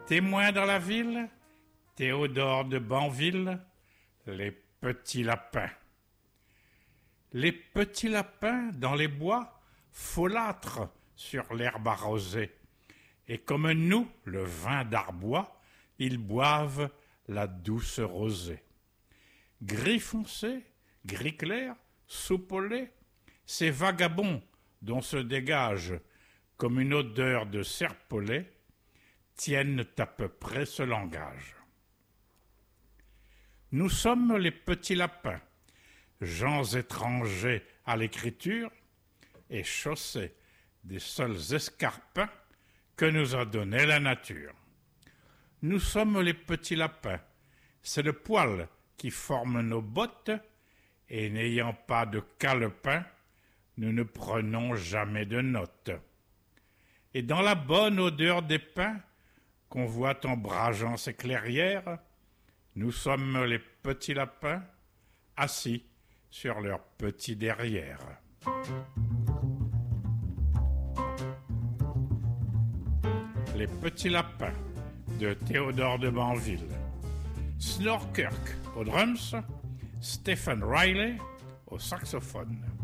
Témoin dans la ville, Théodore de Banville, les petits lapins. Les petits lapins dans les bois folâtrent sur l'herbe arrosée, et comme nous, le vin d'Arbois, ils boivent la douce rosée. Gris foncé, gris clair, soupolé, ces vagabonds dont se dégage comme une odeur de serpolet tiennent à peu près ce langage. Nous sommes les petits lapins, gens étrangers à l'écriture et chaussés des seuls escarpins que nous a donnés la nature. Nous sommes les petits lapins, c'est le poil qui forme nos bottes, et n'ayant pas de calepin, nous ne prenons jamais de notes. Et dans la bonne odeur des pins, qu'on voit ombrageant ces clairières, nous sommes les petits lapins, assis sur leur petit derrière. Les petits lapins de Théodore de Banville. Snorkirk aux drums, Stephen Riley au saxophone.